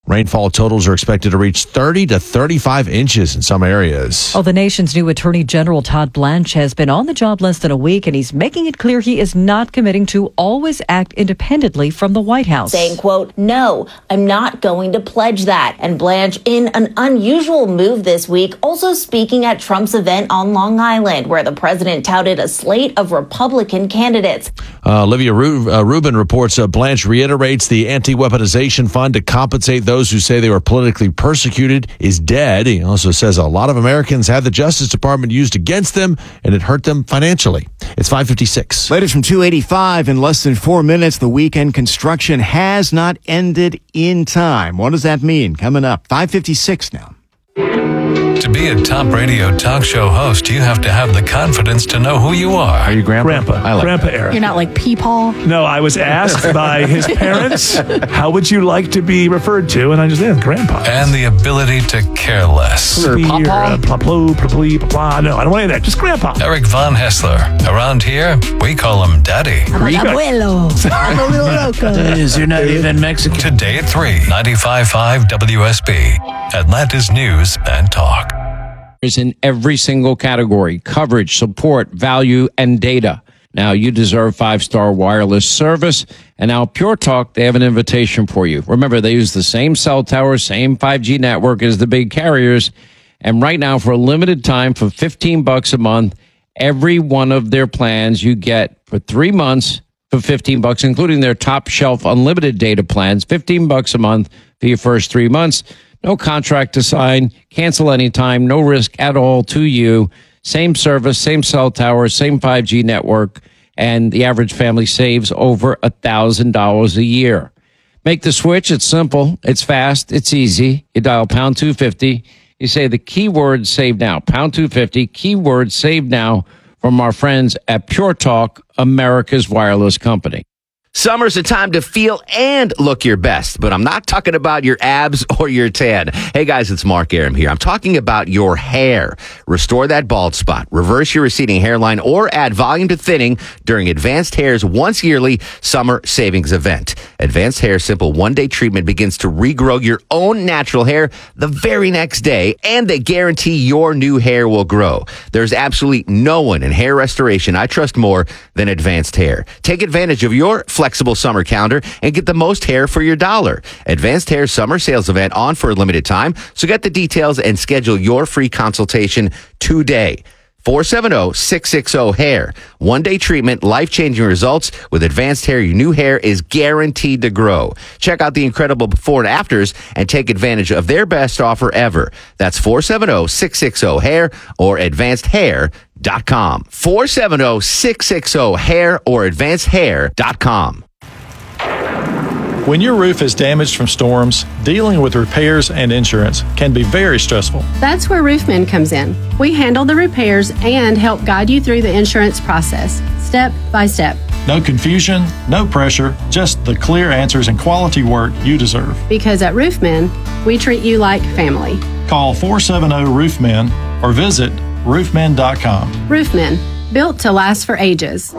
Rainfall totals are expected to reach 30 to 35 inches in some areas. The nation's new Attorney General Todd Blanche has been on the job less than a week, and he's making it clear he is not committing to always act independently from the White House. Saying, quote, "No, I'm not going to pledge that." And Blanche, in an unusual move this week, also speaking at Trump's event on Long Island, where the president touted a slate of Republican candidates. Olivia Rubin reports Blanche reiterates the anti-weaponization fund to compensate those who say they were politically persecuted is dead. He also says a lot of Americans had the Justice Department used against them, and it hurt them financially. It's 5:56. Latest from 285 in less than 4 minutes. The weekend construction has not ended in time. What does that mean? Coming up, 5:56 now. To be a top radio talk show host, you have to have the confidence to know who you are. Are you Grandpa? I like Grandpa Eric. You're not like Peepaw? No, I was asked by his parents, how would you like to be referred to? And I just said, Grandpa. And the ability to care less. No, I don't want any of that. Just Grandpa. Eric Von Hessler. Around here, we call him Daddy. I'm like abuelo. I'm a little loco. You're not even Mexican. Today at 3, 95.5 WSB. Atlanta's News and Talk. In every single category: coverage, support, value, and data. Now, you deserve 5-star wireless service. And now Pure Talk, they have an invitation for you. Remember, they use the same cell tower, same 5G network as the big carriers. And right now, for a limited time, for $15 a month, every one of their plans you get for 3 months for $15, including their top shelf unlimited data plans, $15 a month for your first 3 months. No contract to sign, cancel anytime, no risk at all to you. Same service, same cell tower, same 5G network, and the average family saves over $1,000 a year. Make the switch. It's simple. It's fast. It's easy. You dial pound 250. You say the keyword save now, pound 250, keyword save now from our friends at Pure Talk, America's wireless company. Summer's a time to feel and look your best, but I'm not talking about your abs or your tan. Hey guys, it's Mark Aram here. I'm talking about your hair. Restore that bald spot, reverse your receding hairline, or add volume to thinning during Advanced Hair's once yearly summer savings event. Advanced Hair Simple one-day treatment begins to regrow your own natural hair the very next day, and they guarantee your new hair will grow. There's absolutely no one in hair restoration I trust more than Advanced Hair. Take advantage of your flexible summer calendar and get the most hair for your dollar. Advanced Hair Summer Sales Event on for a limited time, so get the details and schedule your free consultation today. 470-660-HAIR. One-day treatment, life-changing results. With Advanced Hair, your new hair is guaranteed to grow. Check out the incredible before and afters and take advantage of their best offer ever. That's 470-660-HAIR or advancedhair.com. 470-660-HAIR or advancedhair.com. When your roof is damaged from storms, dealing with repairs and insurance can be very stressful. That's where Roofmen comes in. We handle the repairs and help guide you through the insurance process, step by step. No confusion, no pressure, just the clear answers and quality work you deserve. Because at Roofmen, we treat you like family. Call 470-ROOFMEN or visit roofmen.com. Roofmen, built to last for ages.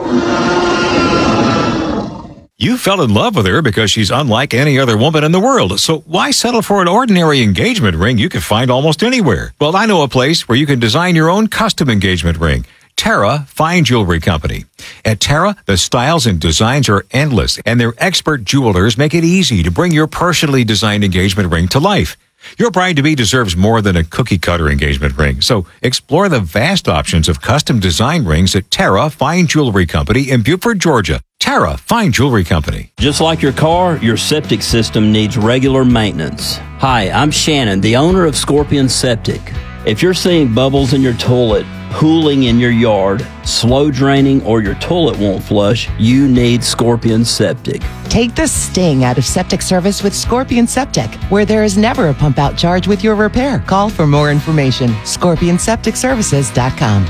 You fell in love with her because she's unlike any other woman in the world. So why settle for an ordinary engagement ring you can find almost anywhere? Well, I know a place where you can design your own custom engagement ring. Terra Fine Jewelry Company. At Terra, the styles and designs are endless, and their expert jewelers make it easy to bring your personally designed engagement ring to life. Your bride-to-be deserves more than a cookie-cutter engagement ring, so explore the vast options of custom design rings at Terra Fine Jewelry Company in Beaufort, Georgia. Terra Fine Jewelry Company. Just like your car, your septic system needs regular maintenance. Hi, I'm Shannon, the owner of Scorpion Septic. If you're seeing bubbles in your toilet, pooling in your yard, slow draining, or your toilet won't flush, you need Scorpion Septic. Take the sting out of septic service with Scorpion Septic, where there is never a pump-out charge with your repair. Call for more information. ScorpionSepticServices.com.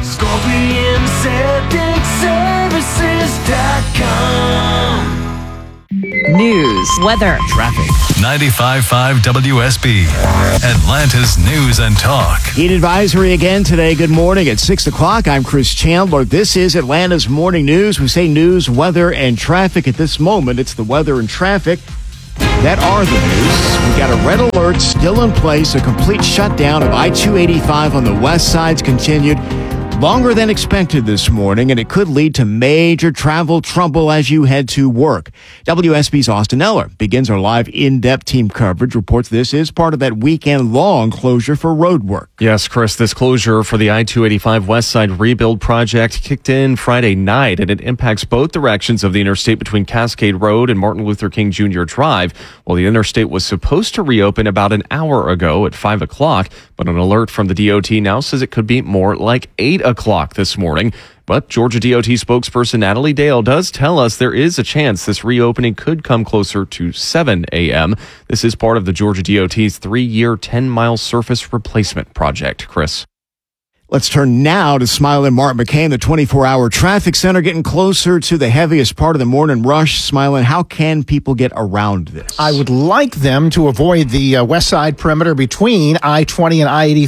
ScorpionSepticServices.com. News, weather, traffic. 95.5 WSB, Atlanta's News and Talk. Heat advisory again today. Good morning at 6 o'clock. I'm Chris Chandler. This is Atlanta's Morning News. We say news, weather, and traffic at this moment. It's the weather and traffic. that are the news. We've got a red alert still in place. A complete shutdown of I-285 on the west side's continued longer than expected this morning, and it could lead to major travel trouble as you head to work. WSB's Austin Eller begins our live in-depth team coverage, reports this is part of that weekend-long closure for road work. Yes, Chris, this closure for the I-285 West Side rebuild project kicked in Friday night, and it impacts both directions of the interstate between Cascade Road and Martin Luther King Jr. Drive. Well, the interstate was supposed to reopen about an hour ago at 5 o'clock, but an alert from the DOT now says it could be more like 8 o'clock this morning. But Georgia DOT spokesperson Natalie Dale does tell us there is a chance this reopening could come closer to 7 a.m. This is part of the Georgia DOT's 3-year, 10-mile surface replacement project. Chris. Let's turn now to Smilin' Mark McCain, the 24-hour traffic center, getting closer to the heaviest part of the morning rush. Smilin', how can people get around this? I would like them to avoid the west side perimeter between I-20 and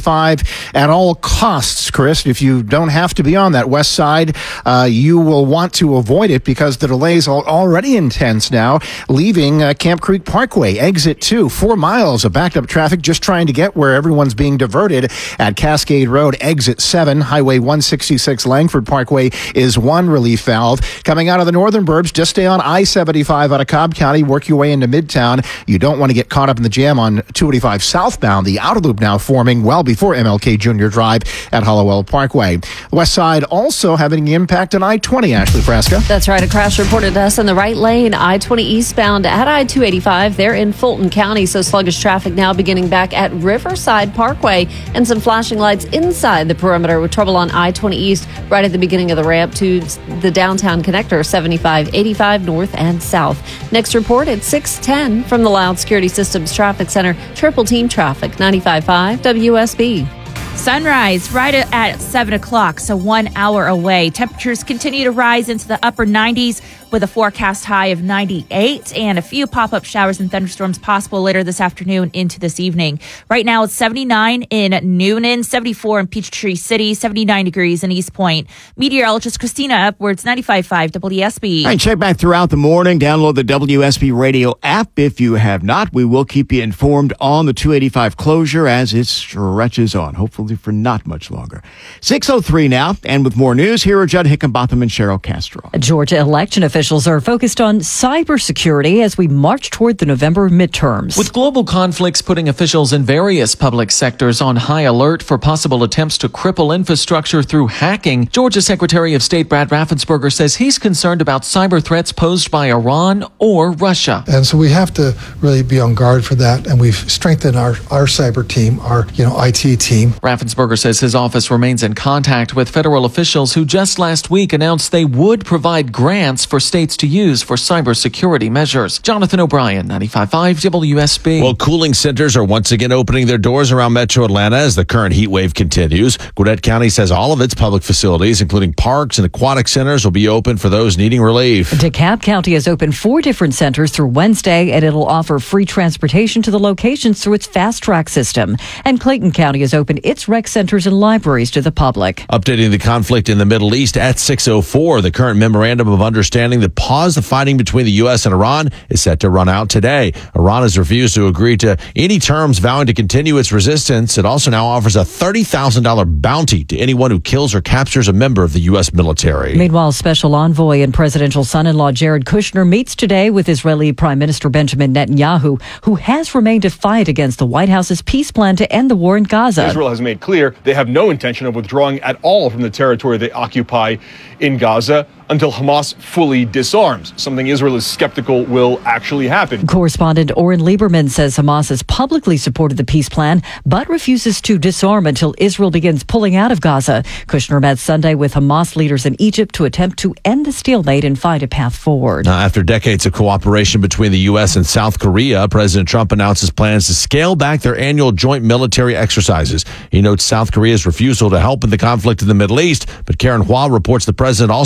I-85 at all costs, Chris. If you don't have to be on that west side, you will want to avoid it because the delays are already intense now, leaving Camp Creek Parkway, exit 2, 4 miles of backed up traffic just trying to get where everyone's being diverted at Cascade Road, exit 7. Highway 166 Langford Parkway is one relief valve. Coming out of the northern burbs, just stay on I-75 out of Cobb County, work your way into Midtown. You don't want to get caught up in the jam on 285 southbound. The outer loop now forming well before MLK Jr. Drive at Hollowell Parkway. West side also having an impact on I-20, Ashley Frasca. That's right. A crash reported to us in the right lane, I-20 eastbound at I-285. They're in Fulton County, so sluggish traffic now beginning back at Riverside Parkway, and some flashing lights inside the perimeter with trouble on I-20 East right at the beginning of the ramp to the downtown connector, 75, 85 north and south. Next report at 6:10 from the Loud Security Systems Traffic Center. Triple team traffic, 95.5 WSB. Sunrise right at 7 o'clock, so 1 hour away. Temperatures continue to rise into the upper 90s with a forecast high of 98 and a few pop-up showers and thunderstorms possible later this afternoon into this evening. Right now it's 79 in Newnan, 74 in Peachtree City, 79 degrees in East Point. Meteorologist Christina Upwards, 95.5 WSB. All right, check back throughout the morning. Download the WSB radio app if you have not. We will keep you informed on the 285 closure as it stretches on, hopefully for not much longer. 6:03 now, and with more news, here are Judd Hickenbotham and Cheryl Castro. Georgia election officials are focused on cybersecurity as we march toward the November midterms. With global conflicts putting officials in various public sectors on high alert for possible attempts to cripple infrastructure through hacking, Georgia Secretary of State Brad Raffensperger says he's concerned about cyber threats posed by Iran or Russia. And so we have to really be on guard for that, and we've strengthened our cyber team, our IT team. Raffensperger says his office remains in contact with federal officials who just last week announced they would provide grants for states to use for cybersecurity measures. Jonathan O'Brien, 95.5 WSB. Well, cooling centers are once again opening their doors around Metro Atlanta as the current heat wave continues. Gwinnett County says all of its public facilities, including parks and aquatic centers, will be open for those needing relief. DeKalb County has opened 4 different centers through Wednesday, and it'll offer free transportation to the locations through its fast track system. And Clayton County has opened its rec centers and libraries to the public. Updating the conflict in the Middle East at 6:04, the current memorandum of understanding that paused the fighting between the U.S. and Iran is set to run out today. Iran has refused to agree to any terms vowing to continue its resistance. It also now offers a $30,000 bounty to anyone who kills or captures a member of the U.S. military. Meanwhile, Special Envoy and presidential son-in-law Jared Kushner meets today with Israeli Prime Minister Benjamin Netanyahu, who has remained defiant against the White House's peace plan to end the war in Gaza. Israel has made clear they have no intention of withdrawing at all from the territory they occupy in Gaza until Hamas fully disarms, something Israel is skeptical will actually happen. Correspondent Oren Lieberman says Hamas has publicly supported the peace plan, but refuses to disarm until Israel begins pulling out of Gaza. Kushner met Sunday with Hamas leaders in Egypt to attempt to end the stalemate and find a path forward. Now, after decades of cooperation between the U.S. and South Korea, President Trump announces plans to scale back their annual joint military exercises. He notes South Korea's refusal to help in the conflict in the Middle East, but Karen Hua reports the president also mentions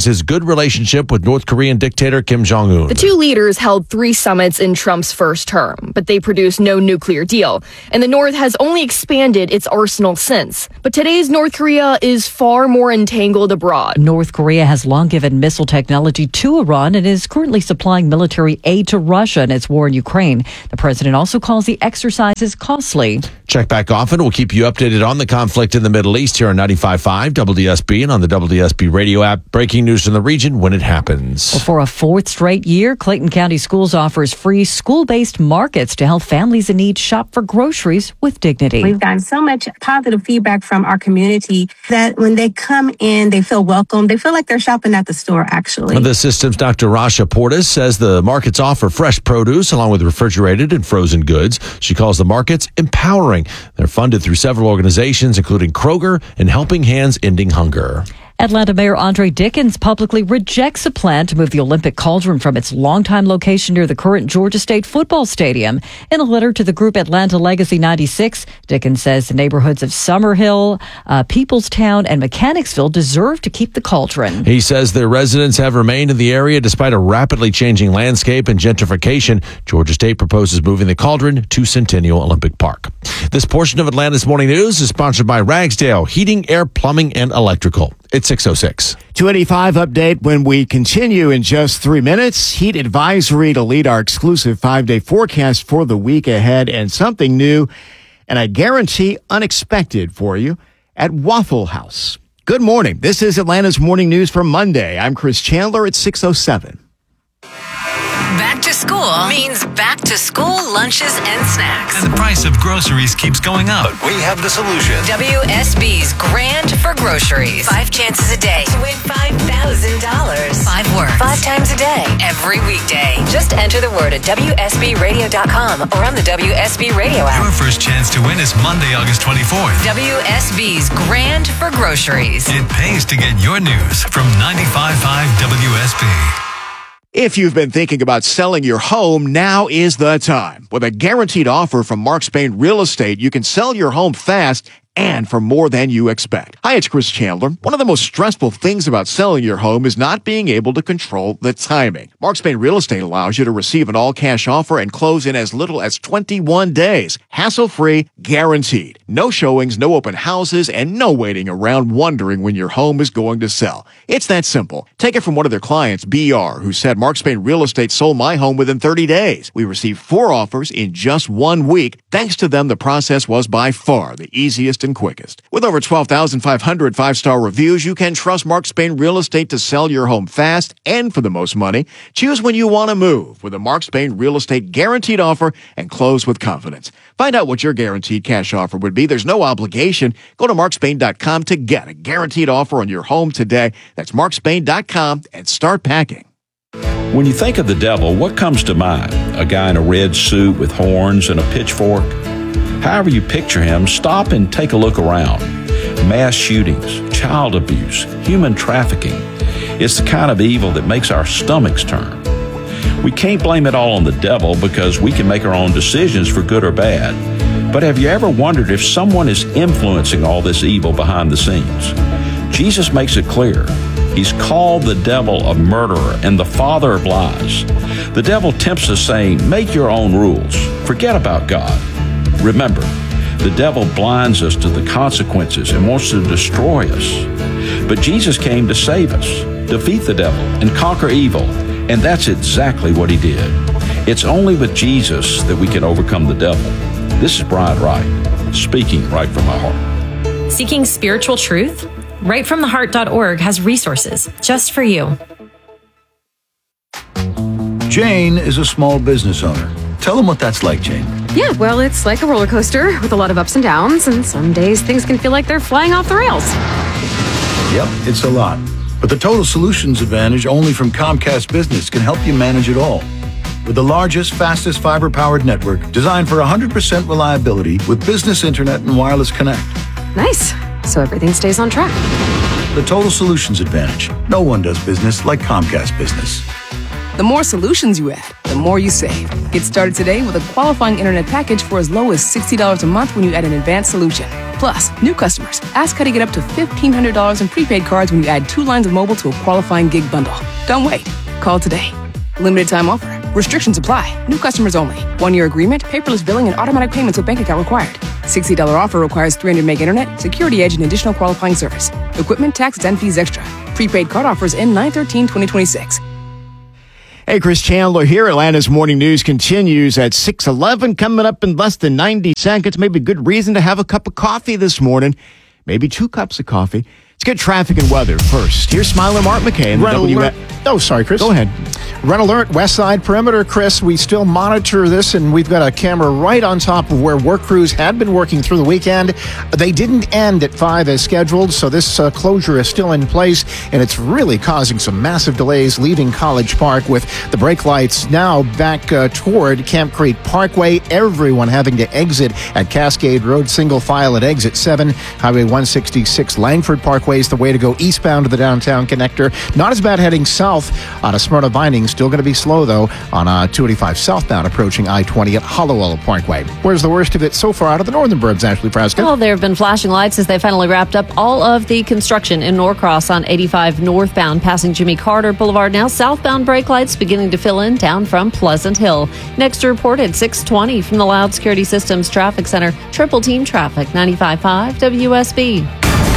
mentions his good relationship with North Korean dictator Kim Jong-un. The two leaders held 3 summits in Trump's first term, but they produced no nuclear deal. And the North has only expanded its arsenal since. But today's North Korea is far more entangled abroad. North Korea has long given missile technology to Iran and is currently supplying military aid to Russia in its war in Ukraine. The president also calls the exercises costly. Check back often. We'll keep you updated on the conflict in the Middle East here on 95.5 WDSB and on the WDSB radio app. Breaking news from the region when it happens. Well, for a 4th straight year, Clayton County Schools offers free school-based markets to help families in need shop for groceries with dignity. We've gotten so much positive feedback from our community that when they come in, they feel welcome. They feel like they're shopping at the store, actually. The system's Dr. Rasha Portis says the markets offer fresh produce along with refrigerated and frozen goods. She calls the markets empowering. They're funded through several organizations, including Kroger and Helping Hands Ending Hunger. Atlanta Mayor Andre Dickens publicly rejects a plan to move the Olympic Cauldron from its longtime location near the current Georgia State football stadium. In a letter to the group Atlanta Legacy 96, Dickens says the neighborhoods of Summerhill, Peoplestown, and Mechanicsville deserve to keep the Cauldron. He says their residents have remained in the area despite a rapidly changing landscape and gentrification. Georgia State proposes moving the Cauldron to Centennial Olympic Park. This portion of Atlanta's Morning News is sponsored by Ragsdale Heating, Air, Plumbing, and Electrical. It's 6:06. 285 update when we continue in just 3 minutes. Heat advisory to lead our exclusive 5-day forecast for the week ahead, and something new and I guarantee unexpected for you at Waffle House. Good morning. This is Atlanta's Morning News for Monday. I'm Chris Chandler at 6:07. Back to school means back to school lunches and snacks. And the price of groceries keeps going up. But we have the solution. WSB's Grand for Groceries. 5 chances a day to win $5,000. 5 words. 5 times a day. Every weekday. Just enter the word at WSBradio.com or on the WSB Radio app. Your first chance to win is Monday, August 24th. WSB's Grand for Groceries. It pays to get your news from 95.5 WSB. If you've been thinking about selling your home, now is the time. With a guaranteed offer from Mark Spain Real Estate, you can sell your home fast and for more than you expect. Hi, it's Chris Chandler. One of the most stressful things about selling your home is not being able to control the timing. Mark Spain Real Estate allows you to receive an all-cash offer and close in as little as 21 days. Hassle-free, guaranteed. No showings, no open houses, and no waiting around wondering when your home is going to sell. It's that simple. Take it from one of their clients, BR, who said Mark Spain Real Estate sold my home within 30 days. We received 4 offers in just 1 week. Thanks to them, the process was by far the easiest and quickest. With over 12,500 5-star reviews, you can trust Mark Spain Real Estate to sell your home fast and for the most money. Choose when you want to move with a Mark Spain Real Estate guaranteed offer and close with confidence. Find out what your guaranteed cash offer would be. There's no obligation. Go to markspain.com to get a guaranteed offer on your home today. That's markspain.com and start packing. When you think of the devil, what comes to mind? A guy in a red suit with horns and a pitchfork? However you picture him, stop and take a look around. Mass shootings, child abuse, human trafficking. It's the kind of evil that makes our stomachs turn. We can't blame it all on the devil because we can make our own decisions for good or bad. But have you ever wondered if someone is influencing all this evil behind the scenes? Jesus makes it clear. He's called the devil a murderer and the father of lies. The devil tempts us saying, make your own rules. Forget about God. Remember, the devil blinds us to the consequences and wants to destroy us. But Jesus came to save us, defeat the devil, and conquer evil. And that's exactly what he did. It's only with Jesus that we can overcome the devil. This is Brian Wright, speaking right from my heart. Seeking spiritual truth? RightFromTheHeart.org has resources just for you. Jane is a small business owner. Tell them what that's like, Jane. Yeah, well, it's like a roller coaster with a lot of ups and downs, and some days things can feel like they're flying off the rails. Yep, it's a lot. But the Total Solutions Advantage only from Comcast Business can help you manage it all. With the largest, fastest fiber-powered network designed for 100% reliability with business internet and wireless connect. Nice. So everything stays on track. The Total Solutions Advantage. No one does business like Comcast Business. The more solutions you add, the more you save. Get started today with a qualifying internet package for as low as $60 a month when you add an advanced solution. Plus, new customers, ask how to get up to $1,500 in prepaid cards when you add 2 lines of mobile to a qualifying gig bundle. Don't wait. Call today. Limited time offer. Restrictions apply. New customers only. 1-year agreement, paperless billing, and automatic payments with bank account required. $60 offer requires 300 meg internet, security edge, and additional qualifying service. Equipment, taxes, and fees extra. Prepaid card offers end 9/13/2026. Hey, Chris Chandler here. Atlanta's Morning News continues at 6:11. Coming up in less than 90 seconds. Maybe a good reason to have a cup of coffee this morning. Maybe 2 cups of coffee. Let's get traffic and weather first. Here's Smiler Mark McKay in the Oh, sorry, Chris. Go ahead. Red alert, West Side Perimeter. Chris, we still monitor this, and we've got a camera right on top of where work crews had been working through the weekend. They didn't end at 5 as scheduled, so this closure is still in place, and it's really causing some massive delays leaving College Park with the brake lights now back toward Camp Creek Parkway. Everyone having to exit at Cascade Road, single file at exit 7. Highway 166 Langford Parkway is the way to go eastbound to the downtown connector. Not as bad heading south on a Smyrna Vining. Still going to be slow, though, on 285 southbound approaching I-20 at Hollowell Parkway. Where's the worst of it so far out of the northern burbs, Ashley Frasca? Well, there have been flashing lights as they finally wrapped up all of the construction in Norcross on 85 northbound, passing Jimmy Carter Boulevard. Now southbound brake lights beginning to fill in down from Pleasant Hill. Next report at 6:20 from the Loud Security Systems Traffic Center. Triple team traffic, 95.5 WSB.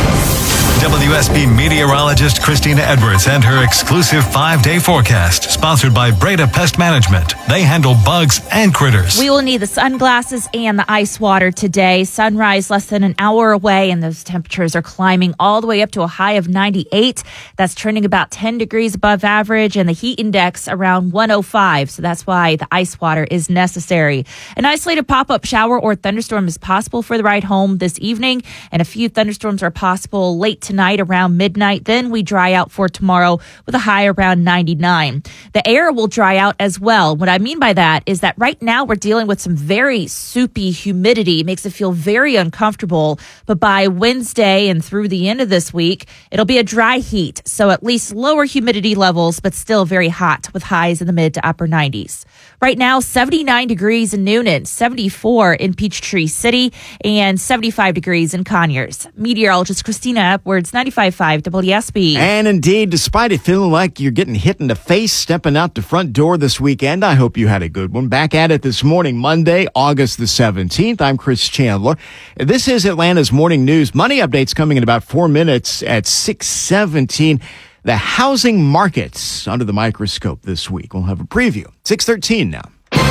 WSB meteorologist Christina Edwards and her exclusive 5-day forecast, sponsored by Breda Pest Management. They handle bugs and critters. We will need the sunglasses and the ice water today. Sunrise less than an hour away, and those temperatures are climbing all the way up to a high of 98. That's trending about 10 degrees above average, and the heat index around 105. So that's why the ice water is necessary. An isolated pop-up shower or thunderstorm is possible for the ride home this evening, and a few thunderstorms are possible late tonight around midnight. Then we dry out for tomorrow with a high around 99. The air will dry out as well. What I mean by that is that right now we're dealing with some very soupy humidity. It makes it feel very uncomfortable. But by Wednesday and through the end of this week, it'll be a dry heat. So at least lower humidity levels, but still very hot with highs in the mid to upper 90s. Right now, 79 degrees in Noonan, 74 in Peachtree City, and 75 degrees in Conyers. Meteorologist Christina Edwards, 95.5 WSB. And indeed, despite it feeling like you're getting hit in the face stepping out the front door this weekend, I hope you had a good one. Back at it this morning, Monday, August the 17th. I'm Chris Chandler. This is Atlanta's Morning News. Money updates coming in about 4 minutes at 6:17. The housing markets under the microscope this week. We'll have a preview. 6:13 now.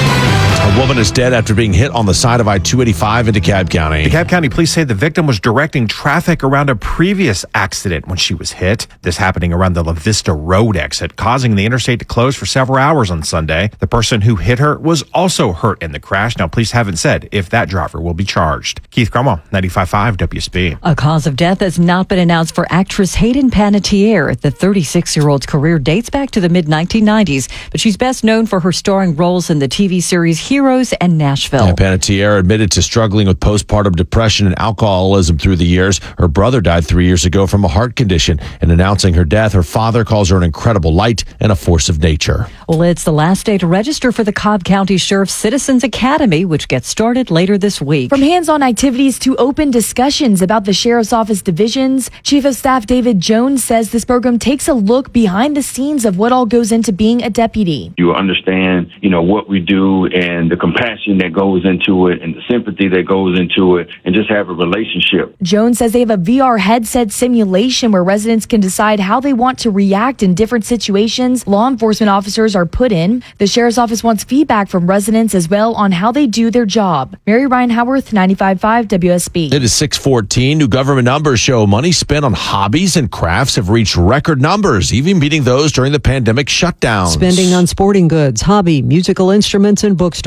A woman is dead after being hit on the side of I-285 in DeKalb County. DeKalb County police say the victim was directing traffic around a previous accident when she was hit. This happening around the La Vista Road exit, causing the interstate to close for several hours on Sunday. The person who hit her was also hurt in the crash. Now, police haven't said if that driver will be charged. Keith Cromwell, 95.5 WSB. A cause of death has not been announced for actress Hayden Panettiere. The 36-year-old's career dates back to the mid-1990s, but she's best known for her starring roles in the TV series Heroes and Nashville. Panettiere admitted to struggling with postpartum depression and alcoholism through the years. Her brother died 3 years ago from a heart condition. In announcing her death, her father calls her an incredible light and a force of nature. Well, it's the last day to register for the Cobb County Sheriff's Citizens Academy, which gets started later this week. From hands-on activities to open discussions about the Sheriff's Office divisions, Chief of Staff David Jones says this program takes a look behind the scenes of what all goes into being a deputy. You understand, what we do and the compassion that goes into it and the sympathy that goes into it, and just have a relationship. Jones says they have a VR headset simulation where residents can decide how they want to react in different situations law enforcement officers are put in. The Sheriff's Office wants feedback from residents as well on how they do their job. Mary Ryan Howarth, 95.5 WSB. It is 6:14. New government numbers show money spent on hobbies and crafts have reached record numbers, even beating those during the pandemic shutdown. Spending on sporting goods, hobby, musical instruments, and bookstores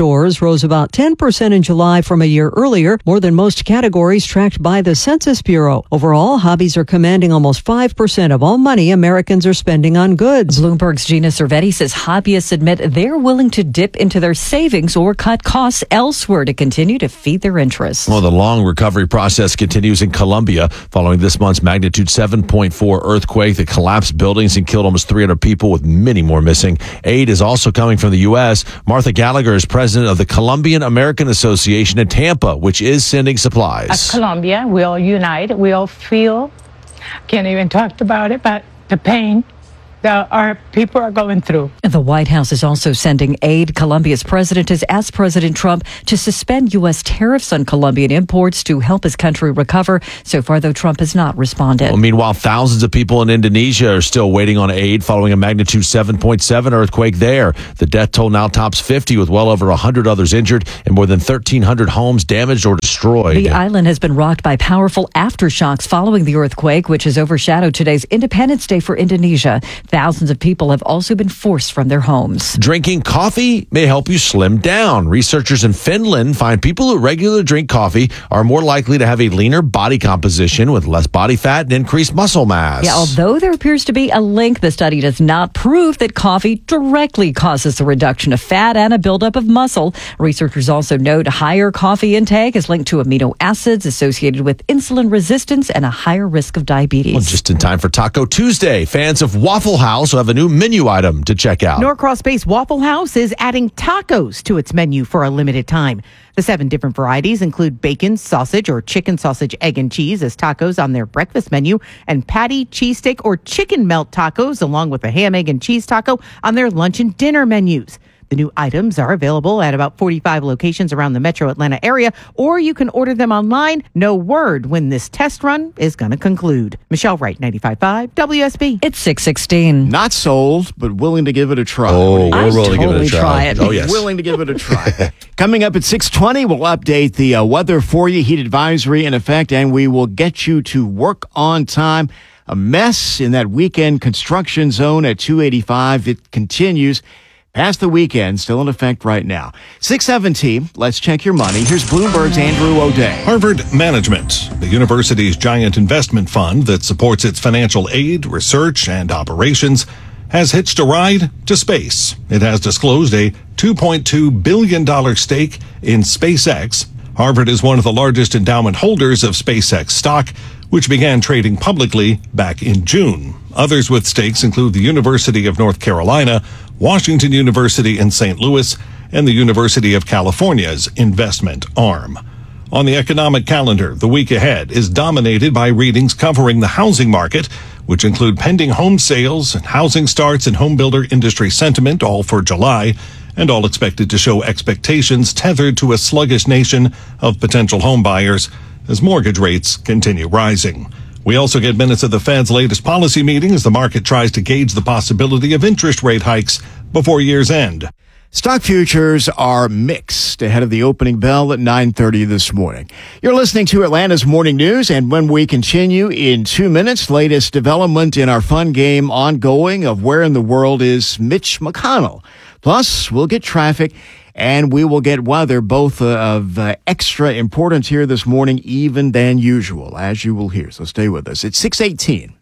outdoors rose about 10% in July from a year earlier, more than most categories tracked by the Census Bureau. Overall, hobbies are commanding almost 5% of all money Americans are spending on goods. Bloomberg's Gina Cervetti says hobbyists admit they're willing to dip into their savings or cut costs elsewhere to continue to feed their interests. Well, the long recovery process continues in Colombia following this month's magnitude 7.4 earthquake that collapsed buildings and killed almost 300 people, with many more missing. Aid is also coming from the U.S. Martha Gallagher is president of the Colombian American Association in Tampa, which is sending supplies. As Colombia, we all unite. We all feel, can't even talk about it, but the pain that our people are going through. The White House is also sending aid. Colombia's president has asked President Trump to suspend U.S. tariffs on Colombian imports to help his country recover. So far, though, Trump has not responded. Well, meanwhile, thousands of people in Indonesia are still waiting on aid following a magnitude 7.7 earthquake there. The death toll now tops 50, with well over 100 others injured and more than 1,300 homes damaged or destroyed. The island has been rocked by powerful aftershocks following the earthquake, which has overshadowed today's Independence Day for Indonesia. Thousands of people have also been forced from their homes. Drinking coffee may help you slim down. Researchers in Finland find people who regularly drink coffee are more likely to have a leaner body composition with less body fat and increased muscle mass. Yeah, although there appears to be a link, the study does not prove that coffee directly causes the reduction of fat and a buildup of muscle. Researchers also note higher coffee intake is linked to amino acids associated with insulin resistance and a higher risk of diabetes. Well, just in time for Taco Tuesday, fans of Waffle House will have a new menu item to check out. Norcross-based Waffle House is adding tacos to its menu for a limited time. The 7 different varieties include bacon, sausage, or chicken sausage, egg, and cheese as tacos on their breakfast menu, and patty, cheesesteak, or chicken melt tacos, along with a ham, egg, and cheese taco on their lunch and dinner menus. The new items are available at about 45 locations around the metro Atlanta area, or you can order them online. No word when this test run is going to conclude. Michelle Wright, 95.5 WSB. It's 6:16. Not sold, but willing to give it a try. Oh, we're willing to give it a try. Oh, yes. Willing to give it a try. Coming up at 6:20, we'll update the weather for you. Heat advisory in effect, and we will get you to work on time. A mess in that weekend construction zone at 285. It continues past the weekend, still in effect right now. 6:17, let's check your money. Here's Bloomberg's Andrew O'Day. Harvard Management, the university's giant investment fund that supports its financial aid, research, and operations, has hitched a ride to space. It has disclosed a $2.2 billion stake in SpaceX. Harvard is one of the largest endowment holders of SpaceX stock, which began trading publicly back in June. Others with stakes include the University of North Carolina, Washington University in St. Louis, and the University of California's investment arm. On the economic calendar, the week ahead is dominated by readings covering the housing market, which include pending home sales, housing starts, and home builder industry sentiment, all for July, and all expected to show expectations tethered to a sluggish nation of potential home buyers as mortgage rates continue rising. We also get minutes of the Fed's latest policy meeting as the market tries to gauge the possibility of interest rate hikes before year's end. Stock futures are mixed ahead of the opening bell at 9:30 this morning. You're listening to Atlanta's Morning News, and when we continue in 2 minutes, latest development in our fun game ongoing of where in the world is Mitch McConnell. Plus, we'll get traffic and we will get weather, both of extra importance here this morning, even than usual, as you will hear. So stay with us. It's 6:18.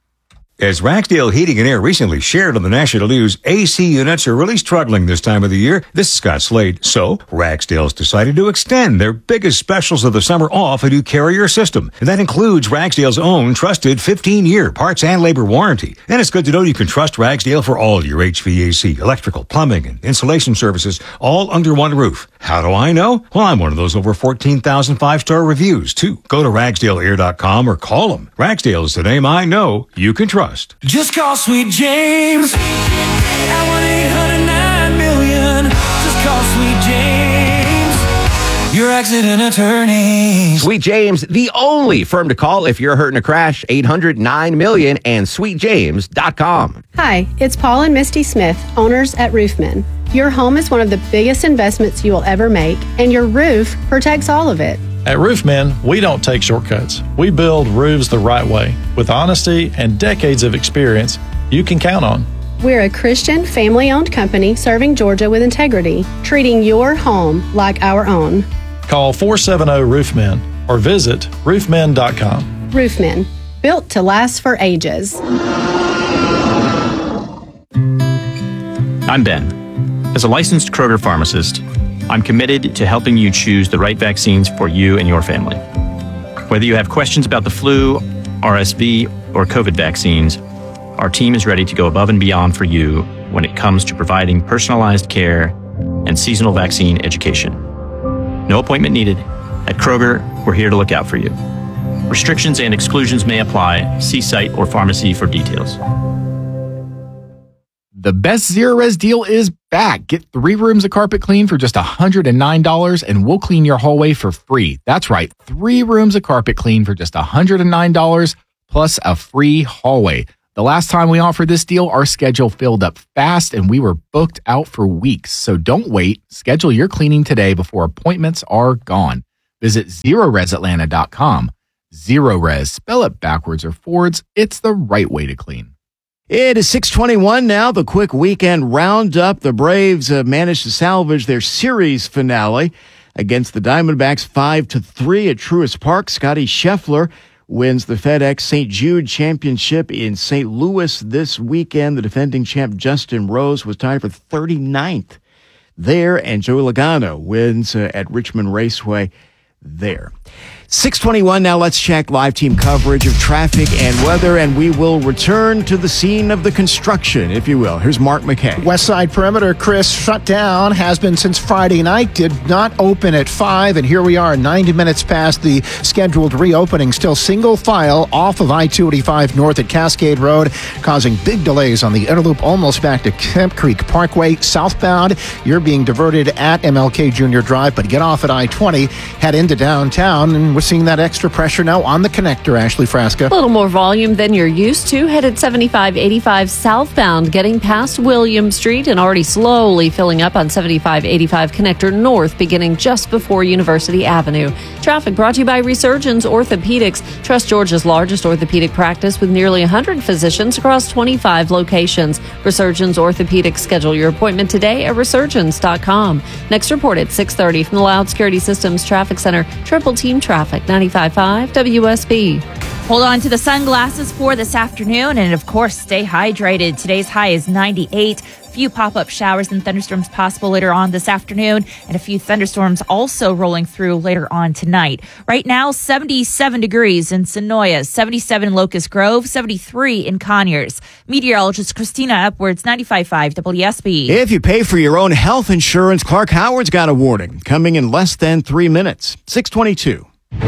As Ragsdale Heating and Air recently shared on the national news, AC units are really struggling this time of the year. This is Scott Slade. So, Ragsdale's decided to extend their biggest specials of the summer off a new Carrier system. And that includes Ragsdale's own trusted 15-year parts and labor warranty. And it's good to know you can trust Ragsdale for all your HVAC, electrical, plumbing, and insulation services, all under one roof. How do I know? Well, I'm one of those over 14,000 five-star reviews, too. Go to RagsdaleAir.com or call them. Ragsdale is the name I know you can trust. Just call Sweet James at 1-800-9-million. Just call Sweet James, your accident attorney. Sweet James, the only firm to call if you're hurt in a crash. 800-9-million and SweetJames.com. Hi, it's Paul and Misty Smith, owners at Roofman. Your home is one of the biggest investments you will ever make, and your roof protects all of it. At Roofmen, we don't take shortcuts. We build roofs the right way, with honesty and decades of experience you can count on. We're a Christian, family-owned company serving Georgia with integrity, treating your home like our own. Call 470-ROOFMEN or visit roofmen.com. Roofmen, built to last for ages. I'm Ben. As a licensed Kroger pharmacist, I'm committed to helping you choose the right vaccines for you and your family. Whether you have questions about the flu, RSV, or COVID vaccines, our team is ready to go above and beyond for you when it comes to providing personalized care and seasonal vaccine education. No appointment needed. At Kroger, we're here to look out for you. Restrictions and exclusions may apply. See site or pharmacy for details. The best Zero Res deal is back. Get 3 rooms of carpet clean for just $109 and we'll clean your hallway for free. That's right, 3 rooms of carpet clean for just $109 plus a free hallway. The last time we offered this deal, our schedule filled up fast and we were booked out for weeks. So don't wait. Schedule your cleaning today before appointments are gone. Visit ZeroResAtlanta.com. Zero Res, spell it backwards or forwards. It's the right way to clean. It is 6:21 now. The quick weekend roundup. The Braves managed to salvage their series finale against the Diamondbacks 5-3 at Truist Park. Scotty Scheffler wins the FedEx St. Jude Championship in St. Louis this weekend. The defending champ Justin Rose was tied for 39th there, and Joey Logano wins at Richmond Raceway there. 6:21 now. Let's check live team coverage of traffic and weather, and we will return to the scene of the construction, if you will. Here's Mark McKay. West Side Perimeter, Chris, shut down, has been since Friday night, did not open at 5, and here we are 90 minutes past the scheduled reopening. Still single file off of I-285 north at Cascade Road, causing big delays on the inner loop almost back to Kemp Creek Parkway. Southbound, you're being diverted at MLK Junior Drive, but get off at I-20, head into downtown, and we're seeing that extra pressure now on the connector, Ashley Frasca. A little more volume than you're used to. Headed 75-85 southbound, getting past William Street and already slowly filling up on 75-85 connector north, beginning just before University Avenue. Traffic brought to you by Resurgence Orthopedics. Trust Georgia's largest orthopedic practice with nearly 100 physicians across 25 locations. Resurgence Orthopedics. Schedule your appointment today at resurgence.com. Next report at 6:30 from the Loud Security Systems Traffic Center. Triple Team Traffic. 95.5 WSB. Hold on to the sunglasses for this afternoon, and of course, stay hydrated. Today's high is 98. Few pop-up showers and thunderstorms possible later on this afternoon, and a few thunderstorms also rolling through later on tonight. Right now, 77 degrees in Sonoya, 77 in Locust Grove, 73 in Conyers. Meteorologist Christina Edwards, 95.5 WSB. If you pay for your own health insurance, Clark Howard's got a warning coming in less than 3 minutes. 6:22.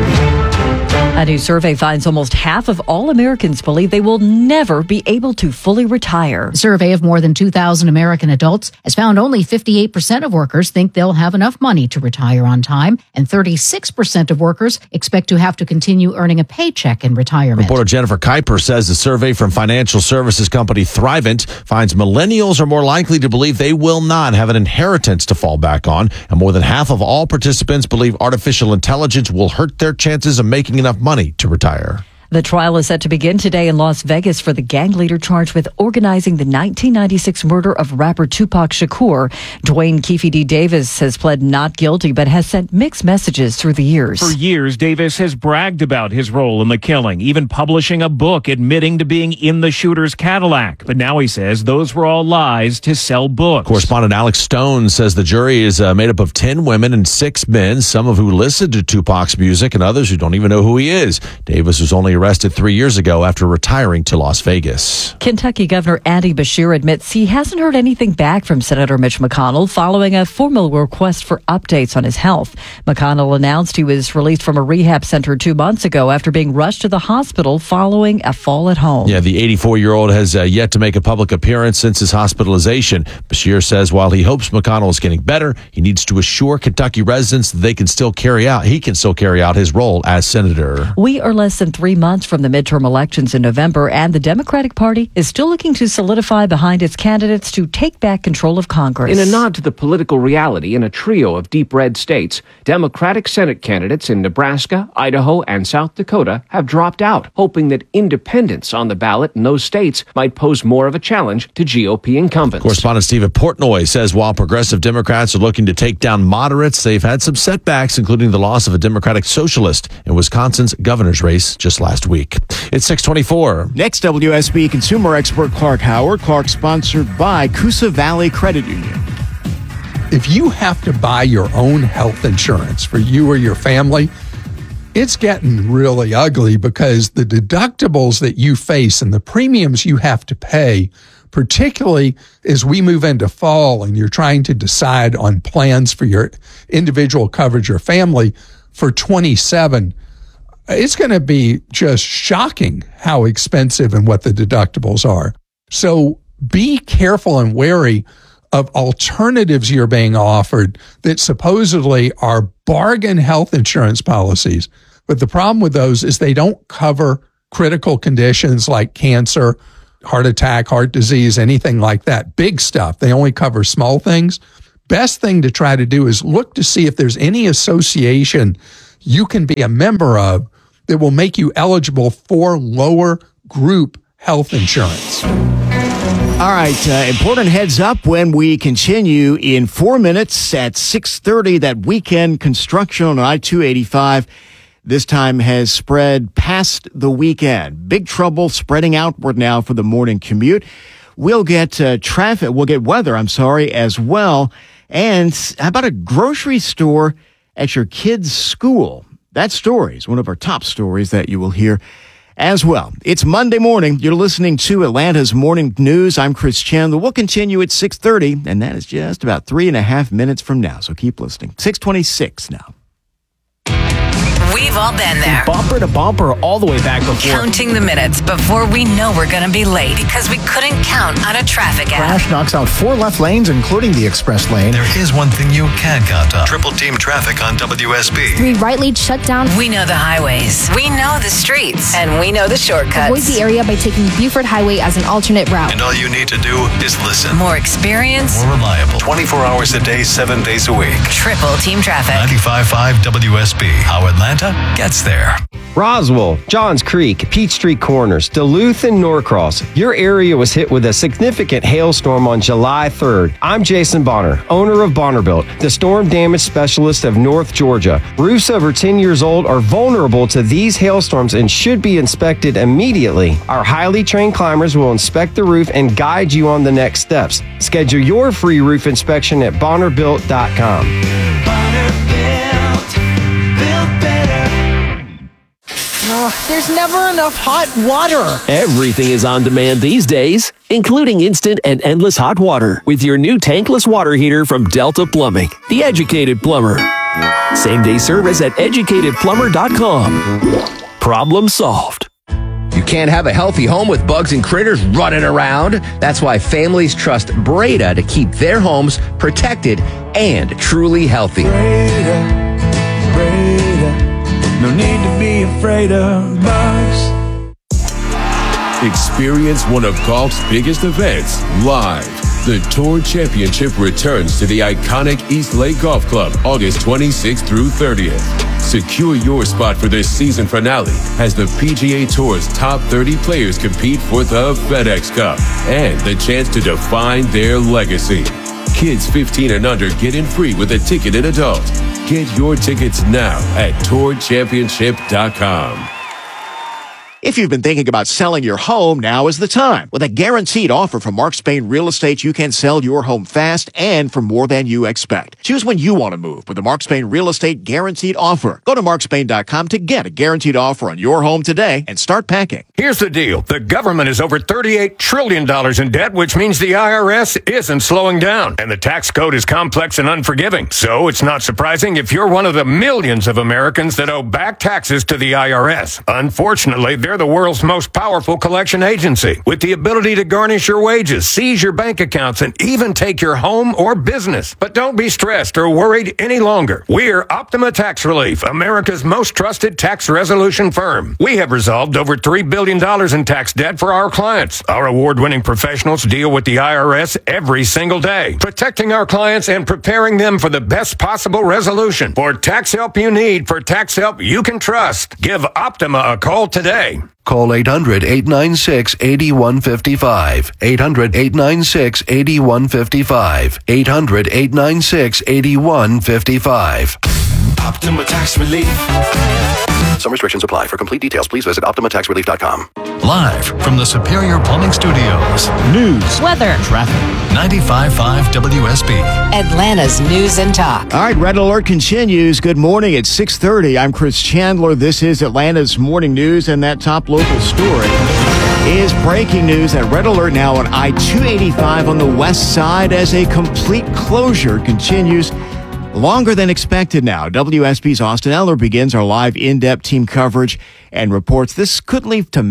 A new survey finds almost half of all Americans believe they will never be able to fully retire. A survey of more than 2,000 American adults has found only 58% of workers think they'll have enough money to retire on time, and 36% of workers expect to have to continue earning a paycheck in retirement. Reporter Jennifer Kuiper says the survey from financial services company Thrivent finds millennials are more likely to believe they will not have an inheritance to fall back on, and more than half of all participants believe artificial intelligence will hurt their chances of making enough money to retire. The trial is set to begin today in Las Vegas for the gang leader charged with organizing the 1996 murder of rapper Tupac Shakur. Dwayne Keefe D. Davis has pled not guilty, but has sent mixed messages through the years. For years, Davis has bragged about his role in the killing, even publishing a book admitting to being in the shooter's Cadillac. But now he says those were all lies to sell books. Correspondent Alex Stone says the jury is made up of 10 women and 6 men, some of who listened to Tupac's music and others who don't even know who he is. Davis was only arrested 3 years ago after retiring to Las Vegas. Kentucky Governor Andy Beshear admits he hasn't heard anything back from Senator Mitch McConnell following a formal request for updates on his health. McConnell announced he was released from a rehab center 2 months ago after being rushed to the hospital following a fall at home. Yeah, the 84-year-old has yet to make a public appearance since his hospitalization. Beshear says while he hopes McConnell is getting better, he needs to assure Kentucky residents that he can still carry out his role as senator. We are less than 3 months months from the midterm elections in November, and the Democratic Party is still looking to solidify behind its candidates to take back control of Congress. In a nod to the political reality in a trio of deep red states, Democratic Senate candidates in Nebraska, Idaho, and South Dakota have dropped out, hoping that independents on the ballot in those states might pose more of a challenge to GOP incumbents. Correspondent Steve at Portnoy says while progressive Democrats are looking to take down moderates, they've had some setbacks, including the loss of a Democratic socialist in Wisconsin's governor's race just last week. It's 6:24. Next, WSB consumer expert Clark Howard. Clark sponsored by Coosa Valley Credit Union. If you have to buy your own health insurance for you or your family, it's getting really ugly because the deductibles that you face and the premiums you have to pay, particularly as we move into fall and you're trying to decide on plans for your individual coverage or family for 27, it's going to be just shocking how expensive and what the deductibles are. So be careful and wary of alternatives you're being offered that supposedly are bargain health insurance policies. But the problem with those is they don't cover critical conditions like cancer, heart attack, heart disease, anything like that. Big stuff. They only cover small things. Best thing to try to do is look to see if there's any association you can be a member of that will make you eligible for lower group health insurance. All right, important heads up when we continue in 4 minutes at 6:30. That weekend construction on I-285 this time has spread past the weekend. Big trouble spreading outward now for the morning commute. We'll get weather, as well. And how about a grocery store at your kid's school? That story is one of our top stories that you will hear as well. It's Monday morning. You're listening to Atlanta's Morning News. I'm Chris Chandler. We'll continue at 6:30, and that is just about 3.5 minutes from now. So keep listening. 6:26 now. We've all been there. Bumper to bumper all the way back before. Counting the minutes before we know we're going to be late because we couldn't count on a traffic app. Crash knocks out 4 left lanes, including the express lane. There is one thing you can count on. Triple team traffic on WSB. 3 right lanes shut down. We know the highways. We know the streets. And we know the shortcuts. Avoid the area by taking Buford Highway as an alternate route. And all you need to do is listen. More experience. More reliable. 24 hours a day, 7 days a week. Triple team traffic. 95.5 WSB. How Atlanta gets there. Roswell, Johns Creek, Peachtree Corners, Duluth, and Norcross. Your area was hit with a significant hailstorm on July 3rd. I'm Jason Bonner, owner of Bonnerbuilt, the storm damage specialist of North Georgia. Roofs over 10 years old are vulnerable to these hailstorms and should be inspected immediately. Our highly trained climbers will inspect the roof and guide you on the next steps. Schedule your free roof inspection at Bonnerbuilt.com. There's never enough hot water. Everything is on demand these days, including instant and endless hot water with your new tankless water heater from Delta Plumbing, the educated plumber. Same-day service at educatedplumber.com. Problem solved. You can't have a healthy home with bugs and critters running around. That's why families trust Breda to keep their homes protected and truly healthy. Breda. No need to be afraid of bugs. Experience one of golf's biggest events live. The Tour Championship returns to the iconic East Lake Golf Club August 26th through 30th. Secure your spot for this season finale as the PGA Tour's top 30 players compete for the FedEx Cup and the chance to define their legacy. Kids 15 and under get in free with a ticket and adult. Get your tickets now at tourchampionship.com. If you've been thinking about selling your home, now is the time. With a guaranteed offer from Mark Spain Real Estate, you can sell your home fast and for more than you expect. Choose when you want to move with the Mark Spain Real Estate Guaranteed Offer. Go to markspain.com to get a guaranteed offer on your home today and start packing. Here's the deal. The government is over $38 trillion in debt, which means the IRS isn't slowing down. And the tax code is complex and unforgiving. So it's not surprising if you're one of the millions of Americans that owe back taxes to the IRS. Unfortunately, there's They're the world's most powerful collection agency with the ability to garnish your wages, seize your bank accounts, and even take your home or business. But don't be stressed or worried any longer. We're Optima Tax Relief, America's most trusted tax resolution firm. We have resolved over $3 billion in tax debt for our clients. Our award-winning professionals deal with the IRS every single day, protecting our clients and preparing them for the best possible resolution. For tax help you need, for tax help you can trust, give Optima a call today. Call 800-896-8155. 800-896-8155. 800-896-8155. Optima Tax Relief. Some restrictions apply. For complete details, please visit OptimaTaxRelief.com. Live from the Superior Plumbing Studios. News, weather, traffic. 95.5 WSB. Atlanta's News and Talk. All right, Red Alert continues. Good morning at 6:30. I'm Chris Chandler. This is Atlanta's Morning News, and that top local story is breaking news that Red Alert now on I-285 on the west side as a complete closure continues. Longer than expected now. WSB's Austin Eller begins our live in-depth team coverage and reports this could lead to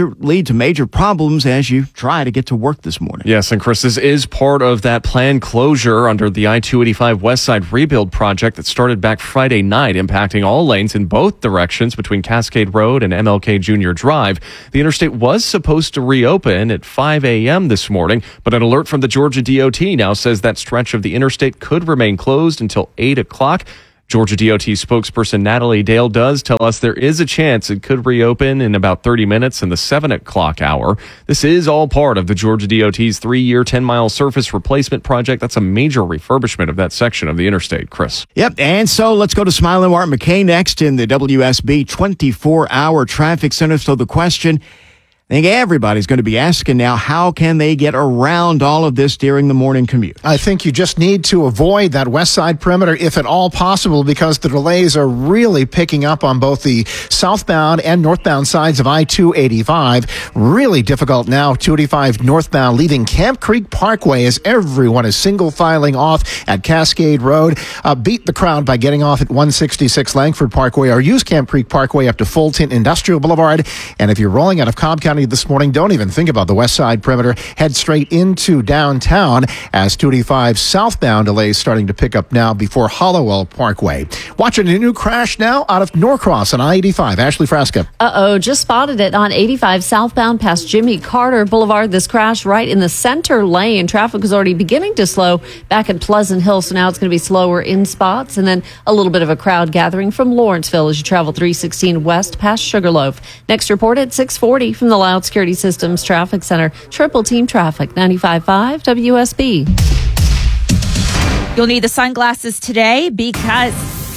major problems as you try to get to work this morning. Yes, and Chris, this is part of that planned closure under the I-285 West Side rebuild project that started back Friday night, impacting all lanes in both directions between Cascade Road and MLK Jr. Drive. The interstate was supposed to reopen at 5 a.m. this morning, but an alert from the Georgia DOT now says that stretch of the interstate could remain closed until 8 o'clock. Georgia DOT spokesperson Natalie Dale does tell us there is a chance it could reopen in about 30 minutes in the 7 o'clock hour. This is all part of the Georgia DOT's 3-year, 10-mile surface replacement project. That's a major refurbishment of that section of the interstate, Chris. Yep, and so let's go to Smiling Martin McKay next in the WSB 24-hour traffic center. So the question I think everybody's going to be asking now, how can they get around all of this during the morning commute? I think you just need to avoid that west side perimeter if at all possible, because the delays are really picking up on both the southbound and northbound sides of I-285. Really difficult now, 285 northbound leaving Camp Creek Parkway as everyone is single filing off at Cascade Road. Beat the crowd by getting off at 166 Langford Parkway or use Camp Creek Parkway up to Fulton Industrial Boulevard. And if you're rolling out of Cobb County this morning, don't even think about the west side perimeter. Head straight into downtown as 285 southbound delays starting to pick up now before Hollowell Parkway. Watching a new crash now out of Norcross on I-85. Ashley Frasca. Just spotted it on 85 southbound past Jimmy Carter Boulevard. This crash right in the center lane. Traffic was already beginning to slow back at Pleasant Hill, so now it's going to be slower in spots. And then a little bit of a crowd gathering from Lawrenceville as you travel 316 west past Sugarloaf. Next report at 6:40 from the Loud Security Systems Traffic Center. Triple Team Traffic, 95.5 WSB. You'll need the sunglasses today because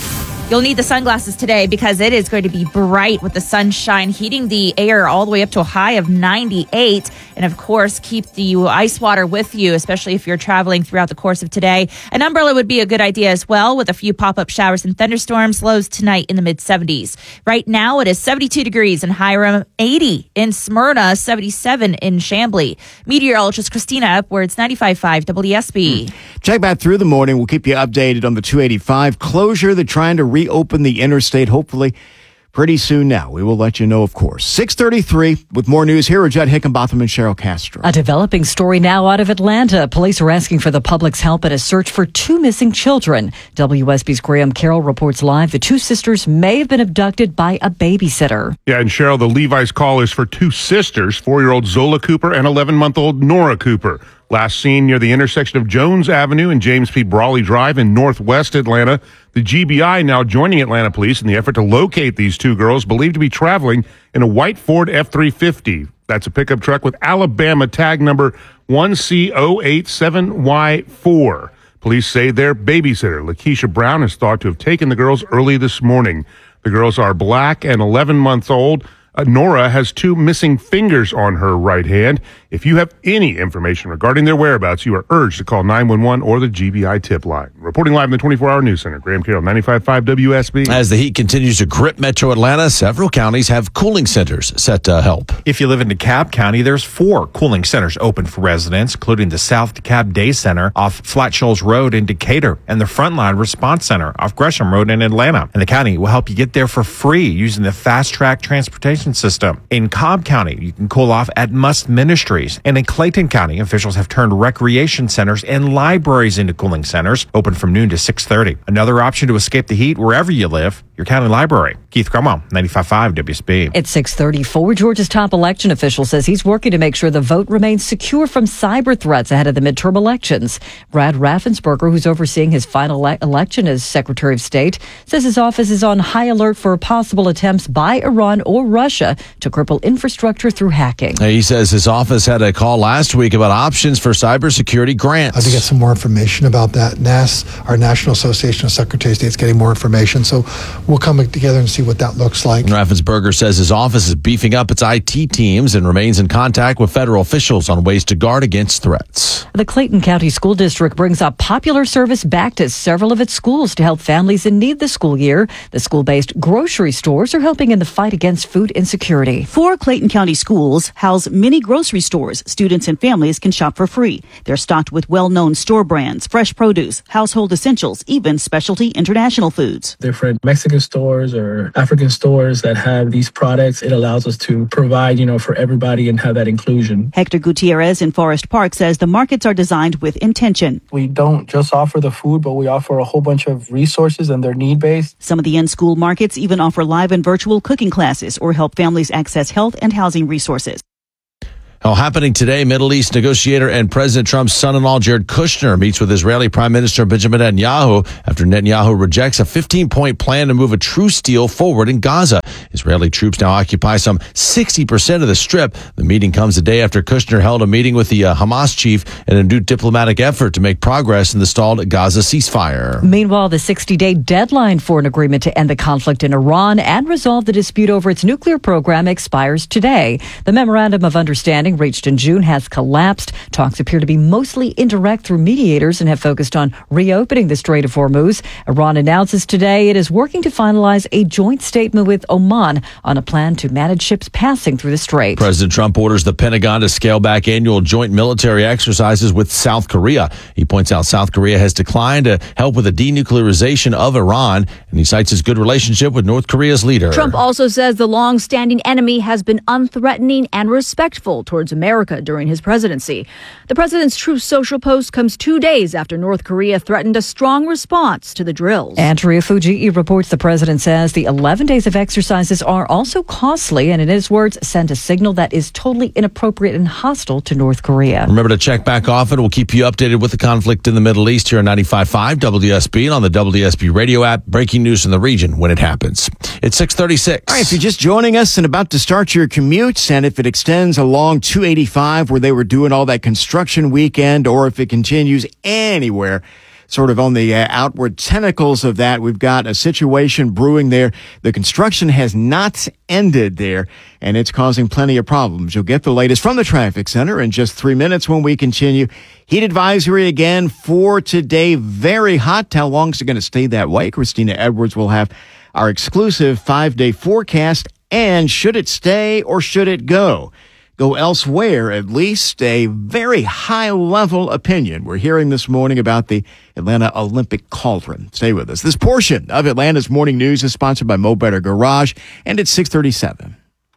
it is going to be bright with the sunshine heating the air all the way up to a high of 98. And of course, keep the ice water with you, especially if you're traveling throughout the course of today. An umbrella would be a good idea as well, with a few pop-up showers and thunderstorms. Lows tonight in the mid-70s. Right now, it is 72 degrees in Hiram, 80 in Smyrna, 77 in Chamblee. Meteorologist Christina Upwards, 95.5 WSB. Check back through the morning. We'll keep you updated on the 285 closure. They're trying to reopen the interstate, hopefully pretty soon now. We will let you know, of course. 6:33 with more news. Here are Judd Hickenbotham and Cheryl Castro. A developing story now out of Atlanta. Police are asking for the public's help in a search for 2 missing children. WSB's Graham Carroll reports live the 2 sisters may have been abducted by a babysitter. Yeah, and Cheryl, the Levi's call is for 2 sisters, 4-year-old Zola Cooper and 11-month-old Nora Cooper. Last seen near the intersection of Jones Avenue and James P. Brawley Drive in northwest Atlanta. The GBI now joining Atlanta police in the effort to locate these 2 girls believed to be traveling in a white Ford F-350. That's a pickup truck with Alabama tag number 1C087Y4. Police say their babysitter, Lakeisha Brown, is thought to have taken the girls early this morning. The girls are black and 11 months old. Nora has 2 missing fingers on her right hand. If you have any information regarding their whereabouts, you are urged to call 911 or the GBI tip line. Reporting live in the 24-hour news center, Graham Carroll, 95.5 WSB. As the heat continues to grip Metro Atlanta, several counties have cooling centers set to help. If you live in DeKalb County, there's 4 cooling centers open for residents, including the South DeKalb Day Center off Flat Shoals Road in Decatur and the Frontline Response Center off Gresham Road in Atlanta. And the county will help you get there for free using the Fast Track transportation system. In Cobb County, you can cool off at Must Ministries. And in Clayton County, officials have turned recreation centers and libraries into cooling centers, open from noon to 6:30. Another option to escape the heat wherever you live, your county library. Keith Cromwell, 95.5 WSB. It's 6:34. Georgia's top election official says he's working to make sure the vote remains secure from cyber threats ahead of the midterm elections. Brad Raffensperger, who's overseeing his final election as Secretary of State, says his office is on high alert for possible attempts by Iran or Russia to cripple infrastructure through hacking. He says his office had a call last week about options for cybersecurity grants. I have to get some more information about that. NAS, our National Association of Secretary of States, getting more information. So we'll come together and see what that looks like. Raffensperger says his office is beefing up its IT teams and remains in contact with federal officials on ways to guard against threats. The Clayton County School District brings a popular service back to several of its schools to help families in need this school year. The school-based grocery stores are helping in the fight against food insecurity. 4 Clayton County schools house mini grocery stores. Students and families can shop for free. They're stocked with well-known store brands, fresh produce, household essentials, even specialty international foods. Different Mexican stores or African stores that have these products, it allows us to provide, for everybody and have that inclusion. Hector Gutierrez in Forest Park says the markets are designed with intention. We don't just offer the food, but we offer a whole bunch of resources and they're need-based. Some of the in-school markets even offer live and virtual cooking classes or help families access health and housing resources. Happening today, Middle East negotiator and President Trump's son-in-law Jared Kushner meets with Israeli Prime Minister Benjamin Netanyahu after Netanyahu rejects a 15-point plan to move a truce deal forward in Gaza. Israeli troops now occupy some 60% of the strip. The meeting comes a day after Kushner held a meeting with the Hamas chief in a new diplomatic effort to make progress in the stalled Gaza ceasefire. Meanwhile, the 60-day deadline for an agreement to end the conflict in Iran and resolve the dispute over its nuclear program expires today. The memorandum of understanding reached in June has collapsed. Talks appear to be mostly indirect through mediators and have focused on reopening the Strait of Hormuz. Iran announces today it is working to finalize a joint statement with Oman on a plan to manage ships passing through the strait. President Trump orders the Pentagon to scale back annual joint military exercises with South Korea. He points out South Korea has declined to help with the denuclearization of Iran, and he cites his good relationship with North Korea's leader. Trump also says the long-standing enemy has been unthreatening and respectful towards America during his presidency. The president's Truth Social post comes 2 days after North Korea threatened a strong response to the drills. Andrea Fujii reports the president says the 11 days of exercises are also costly and, in his words, send a signal that is totally inappropriate and hostile to North Korea. Remember to check back often. We'll keep you updated with the conflict in the Middle East here on 95.5 WSB and on the WSB radio app. Breaking news in the region when it happens. It's 6:36. All right, if you're just joining us and about to start your commute, and if it extends along 285 where they were doing all that construction weekend, or if it continues anywhere sort of on the outward tentacles of that, we've got a situation brewing there. The construction has not ended there, and it's causing plenty of problems. You'll get the latest from the traffic center in just 3 minutes when we continue. Heat advisory again for today. Very hot. How long is it going to stay that way? Christina Edwards will have our exclusive 5-day forecast. And should it stay or should it go elsewhere? At least a very high-level opinion we're hearing this morning about the Atlanta Olympic Cauldron. Stay with us. This portion of Atlanta's Morning News is sponsored by Mo Better Garage, and it's 6:37.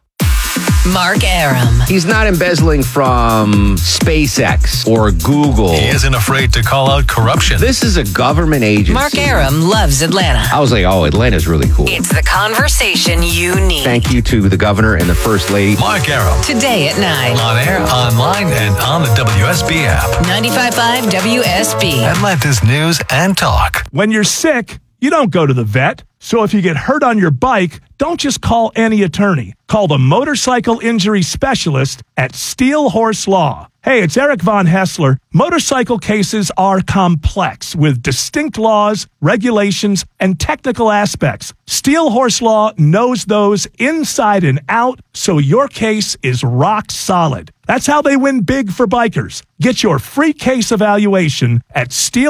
Mark Arum. He's not embezzling from SpaceX or Google. He isn't afraid to call out corruption. This is a government agency. Mark Arum loves Atlanta. I was like, oh, Atlanta's really cool. It's the conversation you need. Thank you to the governor and the first lady. Mark Arum. Today at 9. On air, online, and on the WSB app. 95.5 WSB. Atlanta's news and talk. When you're sick, you don't go to the vet. So if you get hurt on your bike, don't just call any attorney. Call the motorcycle injury specialist at Steel Horse Law. Hey, it's Eric Von Hessler. Motorcycle cases are complex with distinct laws, regulations, and technical aspects. Steel Horse Law knows those inside and out, so your case is rock solid. That's how they win big for bikers. Get your free case evaluation at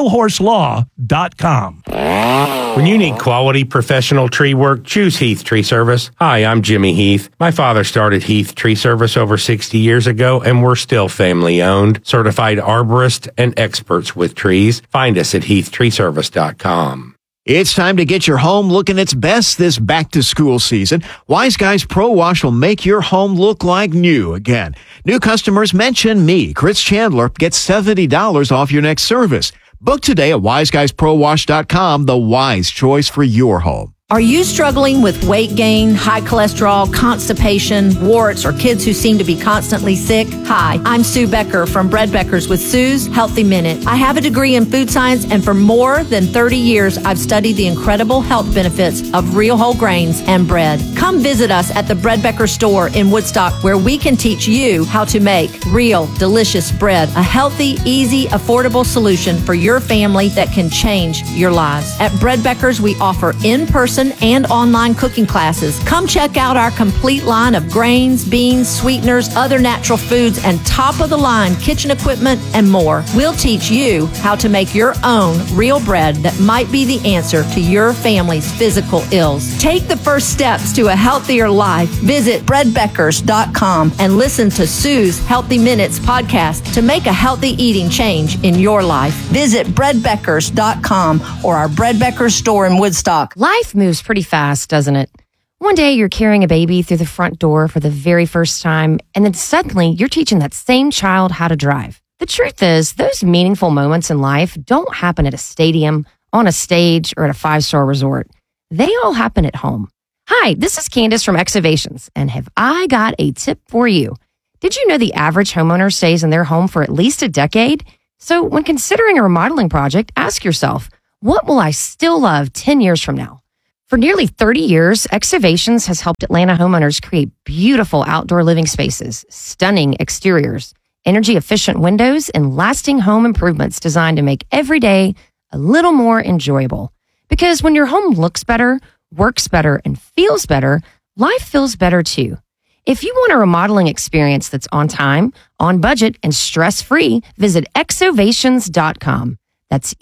steelhorselaw.com. When you need quality professional tree work, choose Heath Tree Service. Hi, I'm Jimmy Heath. My father started Heath Tree Service over 60 years ago, and we're still family owned. Certified arborists and experts with trees. Find us at heathtreeservice.com. It's time to get your home looking its best this back-to-school season. Wise Guys Pro Wash will make your home look like new again. New customers mention me, Chris Chandler, get $70 off your next service. Book today at wiseguysprowash.com, the wise choice for your home. Are you struggling with weight gain, high cholesterol, constipation, warts, or kids who seem to be constantly sick? Hi, I'm Sue Becker from Bread Beckers with Sue's Healthy Minute. I have a degree in food science, and for more than 30 years, I've studied the incredible health benefits of real whole grains and bread. Come visit us at the Bread Becker store in Woodstock, where we can teach you how to make real, delicious bread, a healthy, easy, affordable solution for your family that can change your lives. At Bread Beckers, we offer in-person and online cooking classes. Come check out our complete line of grains, beans, sweeteners, other natural foods, and top-of-the-line kitchen equipment and more. We'll teach you how to make your own real bread that might be the answer to your family's physical ills. Take the first steps to a healthier life. Visit breadbeckers.com and listen to Sue's Healthy Minutes podcast to make a healthy eating change in your life. Visit breadbeckers.com or our Bread Beckers store in Woodstock. Life moves pretty fast, doesn't it? One day you're carrying a baby through the front door for the very first time, and then suddenly you're teaching that same child how to drive. The truth is, those meaningful moments in life don't happen at a stadium, on a stage, or at a 5-star resort. They all happen at home. Hi, this is Candace from Excavations, and have I got a tip for you? Did you know the average homeowner stays in their home for at least a decade? So when considering a remodeling project, ask yourself, what will I still love 10 years from now? For nearly 30 years, Excavations has helped Atlanta homeowners create beautiful outdoor living spaces, stunning exteriors, energy-efficient windows, and lasting home improvements designed to make every day a little more enjoyable. Because when your home looks better, works better, and feels better, life feels better too. If you want a remodeling experience that's on time, on budget, and stress-free, visit exovations.com. That's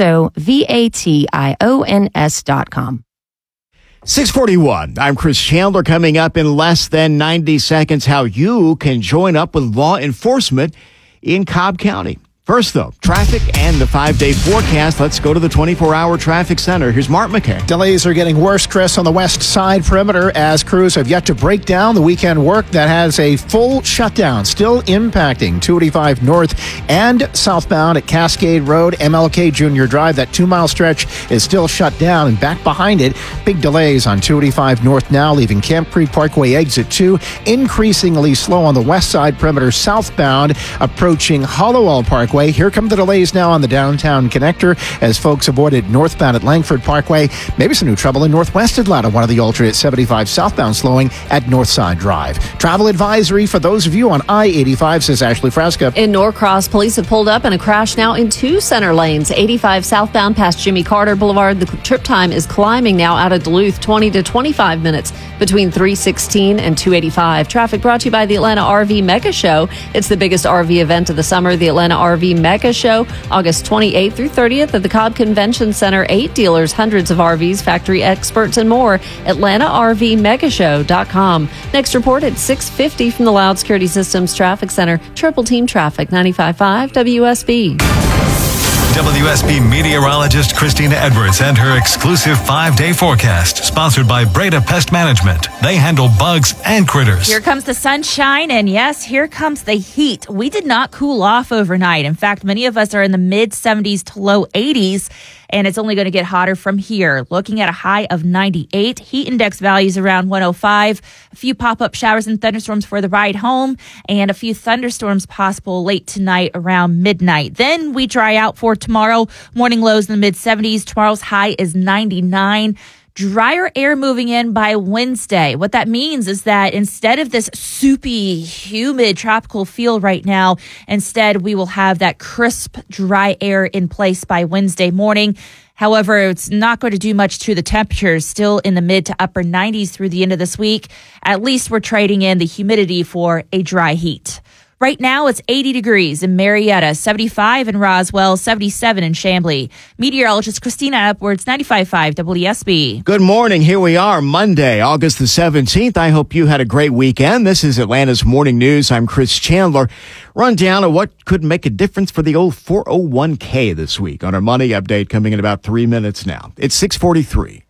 EXOVATIONS.com. 641. I'm Chris Chandler. Coming up in less than 90 seconds, how you can join up with law enforcement in Cobb County. First, though, traffic and the 5-day forecast. Let's go to the 24-hour traffic center. Here's Mark McKay. Delays are getting worse, Chris, on the west side perimeter as crews have yet to break down the weekend work that has a full shutdown, still impacting 285 north and southbound at Cascade Road, MLK Junior Drive. That 2-mile stretch is still shut down, and back behind it, big delays on 285 north now, leaving Camp Creek Parkway exit 2, increasingly slow on the west side perimeter southbound, approaching Hollowell Parkway. Here come the delays now on the downtown connector as folks avoided northbound at Langford Parkway. Maybe some new trouble in northwest Atlanta, one of the alternate 75 southbound slowing at Northside Drive. Travel advisory for those of you on I-85, says Ashley Frasca. In Norcross, police have pulled up in a crash now in 2 center lanes. 85 southbound past Jimmy Carter Boulevard. The trip time is climbing now out of Duluth, 20 to 25 minutes between 316 and 285. Traffic brought to you by the Atlanta RV Mega Show. It's the biggest RV event of the summer, the Atlanta RV Mega Show, August 28th through 30th at the Cobb Convention Center. 8 dealers, hundreds of RVs, factory experts, and more. AtlantaRVMegashow.com. Next report at 6:50 from the Loud Security Systems Traffic Center. Triple Team Traffic, 95.5 WSB. WSB meteorologist Christina Edwards and her exclusive 5-day forecast, sponsored by Breda Pest Management. They handle bugs and critters. Here comes the sunshine, and yes, here comes the heat. We did not cool off overnight. In fact, many of us are in the mid-70s to low 80s, and it's only going to get hotter from here. Looking at a high of 98, heat index values around 105, a few pop-up showers and thunderstorms for the ride home, and a few thunderstorms possible late tonight around midnight. Then we dry out for tomorrow. Morning lows in the mid-70s. Tomorrow's high is 99. drier air moving in by Wednesday. What that means is that instead of this soupy, humid tropical feel right now, instead we will have that crisp, dry air in place by Wednesday morning. However, it's not going to do much to the temperatures, still in the mid to upper 90s through the end of this week. At least we're trading in the humidity for a dry heat. Right now, it's 80 degrees in Marietta, 75 in Roswell, 77 in Chamblee. Meteorologist Christina Edwards, 95.5 WSB. Good morning. Here we are, Monday, August the 17th. I hope you had a great weekend. This is Atlanta's Morning News. I'm Chris Chandler. Rundown of what could make a difference for the old 401k this week on our money update coming in about 3 minutes now. It's 6:43.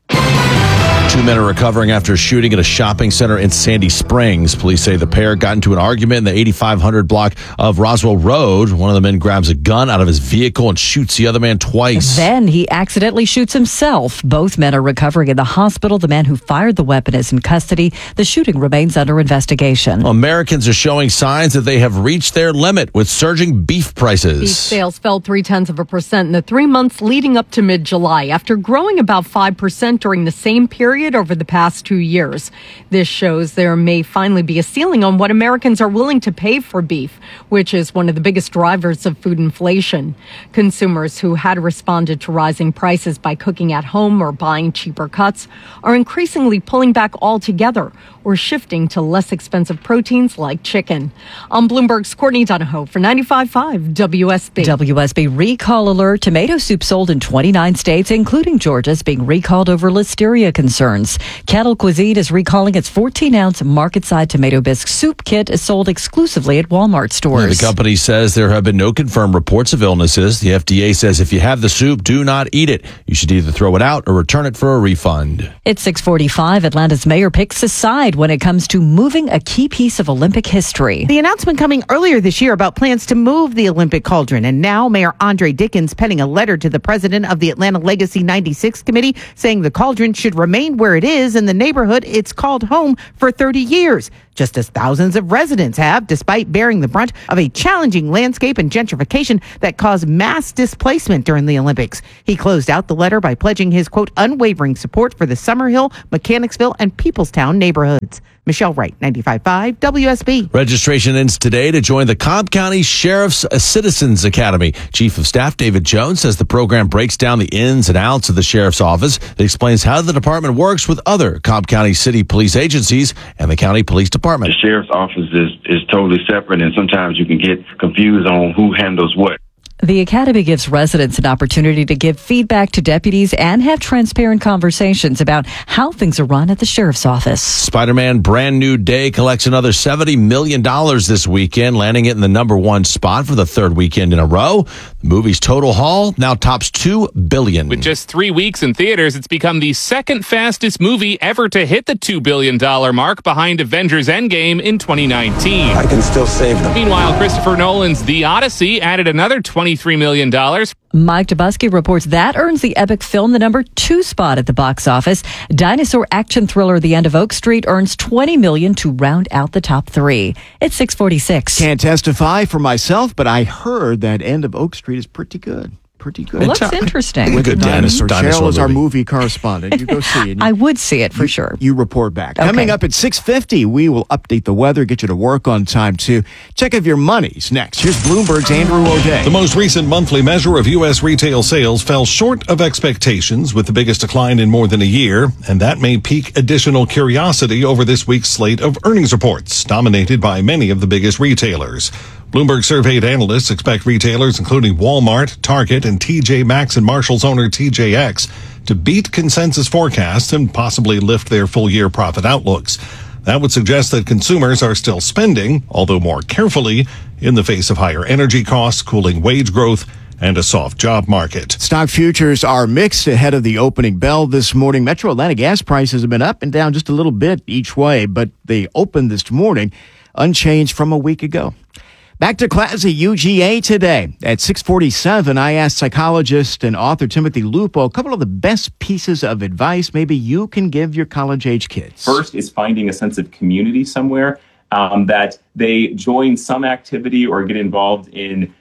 2 men are recovering after a shooting at a shopping center in Sandy Springs. Police say the pair got into an argument in the 8500 block of Roswell Road. One of the men grabs a gun out of his vehicle and shoots the other man twice. Then he accidentally shoots himself. Both men are recovering in the hospital. The man who fired the weapon is in custody. The shooting remains under investigation. Americans are showing signs that they have reached their limit with surging beef prices. Beef sales fell 0.3% in the 3 months leading up to mid-July after growing about 5% during the same period over the past 2 years. This shows there may finally be a ceiling on what Americans are willing to pay for beef, which is one of the biggest drivers of food inflation. Consumers who had responded to rising prices by cooking at home or buying cheaper cuts are increasingly pulling back altogether or shifting to less expensive proteins like chicken. I'm Bloomberg's Courtney Donahoe for 95.5 WSB. WSB recall alert. Tomato soup sold in 29 states, including Georgia's, being recalled over listeria concerns. Kettle Cuisine is recalling its 14-ounce market-side tomato bisque soup kit is sold exclusively at Walmart stores. The company says there have been no confirmed reports of illnesses. The FDA says if you have the soup, do not eat it. You should either throw it out or return it for a refund. It's 6:45. Atlanta's mayor picks a side when it comes to moving a key piece of Olympic history. The announcement coming earlier this year about plans to move the Olympic cauldron, and now Mayor Andre Dickens penning a letter to the president of the Atlanta Legacy 96 Committee saying the cauldron should remain where it is in the neighborhood it's called home for 30 years. Just as thousands of residents have, despite bearing the brunt of a challenging landscape and gentrification that caused mass displacement during the Olympics. He closed out the letter by pledging his, quote, unwavering support for the Summerhill, Mechanicsville, and Peoplestown neighborhoods. Michelle Wright, 95.5 WSB. Registration ends today to join the Cobb County Sheriff's Citizens Academy. Chief of Staff David Jones says the program breaks down the ins and outs of the Sheriff's Office. It explains how the department works with other Cobb County City Police agencies and the County Police Department. The Sheriff's Office is totally separate, and sometimes you can get confused on who handles what. The Academy gives residents an opportunity to give feedback to deputies and have transparent conversations about how things are run at the Sheriff's Office. Spider-Man Brand New Day collects another $70 million this weekend, landing it in the #1 spot for the third weekend in a row. The movie's total haul now tops $2 billion. With just 3 weeks in theaters, it's become the second fastest movie ever to hit the $2 billion mark, behind Avengers Endgame in 2019. I can still save them. Meanwhile, Christopher Nolan's The Odyssey added another $23 million. Mike Dubusky reports that earns the epic film the #2 spot at the box office. Dinosaur action thriller The End of Oak Street earns $20 million to round out the top 3. It's 6:46. Can't testify for myself, but I heard that End of Oak Street is pretty good. Pretty good. Looks interesting. With good dinosaur Cheryl is our movie. movie correspondent. You go see it. I would see it for sure. You report back. Okay. Coming up at 6:50, we will update the weather, get you to work on time too. Check if your money's next. Here's Bloomberg's Andrew O'Day. The most recent monthly measure of U.S. retail sales fell short of expectations, with the biggest decline in more than a year, and that may pique additional curiosity over this week's slate of earnings reports, dominated by many of the biggest retailers. Bloomberg surveyed analysts expect retailers including Walmart, Target, and TJ Maxx and Marshall's owner TJX to beat consensus forecasts and possibly lift their full-year profit outlooks. That would suggest that consumers are still spending, although more carefully, in the face of higher energy costs, cooling wage growth, and a soft job market. Stock futures are mixed ahead of the opening bell this morning. Metro Atlanta gas prices have been up and down just a little bit each way, but they opened this morning unchanged from a week ago. Back to class at UGA today. At 6:47, I asked psychologist and author Timothy Lupo a couple of the best pieces of advice maybe you can give your college-age kids. First is finding a sense of community somewhere, that they join some activity or get involved in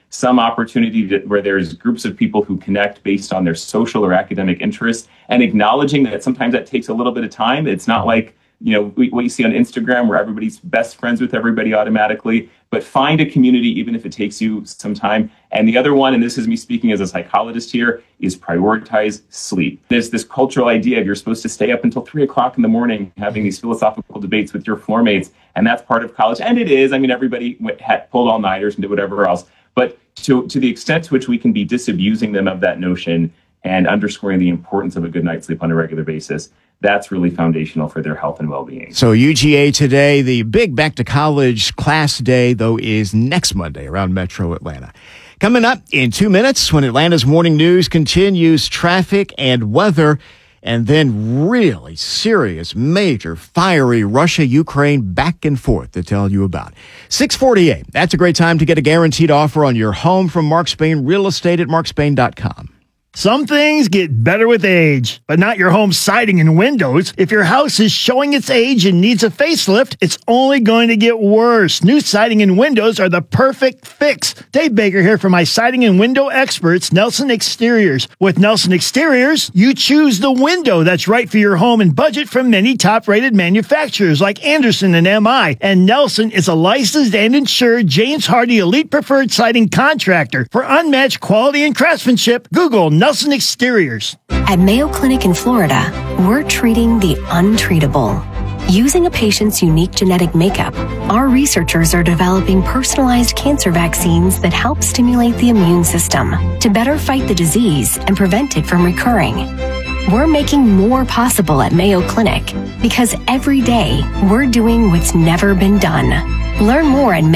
some opportunity where there's groups of people who connect based on their social or academic interests, and acknowledging that sometimes that takes a little bit of time. It's not like, what you see on Instagram where everybody's best friends with everybody automatically, but find a community even if it takes you some time. And the other one, and this is me speaking as a psychologist here, is prioritize sleep. There's this cultural idea of you're supposed to stay up until 3 o'clock in the morning having these philosophical debates with your floor mates, and that's part of college. And it is. I mean, everybody pulled all-nighters and did whatever else. But to the extent to which we can be disabusing them of that notion and underscoring the importance of a good night's sleep on a regular basis, that's really foundational for their health and well-being. So UGA today, the big back-to-college class day, though, is next Monday around Metro Atlanta. Coming up in 2 minutes, when Atlanta's Morning News continues, traffic and weather, and then really serious, major, fiery Russia-Ukraine back and forth to tell you about. 648. That's a great time to get a guaranteed offer on your home from Mark Spain Real Estate at markspain.com. Some things get better with age, but not your home siding and windows. If your house is showing its age and needs a facelift, it's only going to get worse. New siding and windows are the perfect fix. Dave Baker here for my siding and window experts, Nelson Exteriors. With Nelson Exteriors, you choose the window that's right for your home and budget from many top-rated manufacturers like Anderson and MI. And Nelson is a licensed and insured James Hardy Elite Preferred Siding Contractor. For unmatched quality and craftsmanship, Google Nelson Exteriors. At Mayo Clinic in Florida, we're treating the untreatable. Using a patient's unique genetic makeup, our researchers are developing personalized cancer vaccines that help stimulate the immune system to better fight the disease and prevent it from recurring. We're making more possible at Mayo Clinic because every day we're doing what's never been done. Learn more at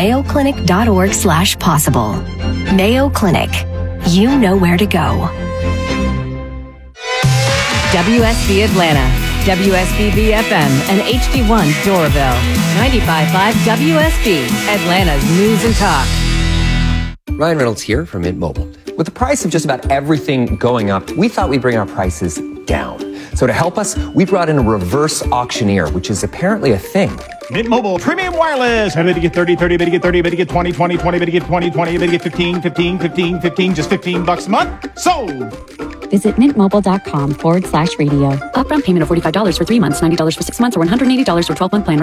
mayoclinic.org/possible. Mayo Clinic. You know where to go. WSB Atlanta, WSB FM, and HD1 Doraville. 95.5 WSB, Atlanta's News and Talk. Ryan Reynolds here from Mint Mobile. With the price of just about everything going up, we thought we'd bring our prices down. So to help us, we brought in a reverse auctioneer, which is apparently a thing. Mint Mobile Premium Wireless. How to get 30, 30, to get 30, to get 20, 20, 20, to get 20, 20, to get 15, 15, 15, 15, just $15 a month. Sold! Visit mintmobile.com/radio. Upfront payment of $45 for 3 months, $90 for 6 months, or $180 for 12-month plan.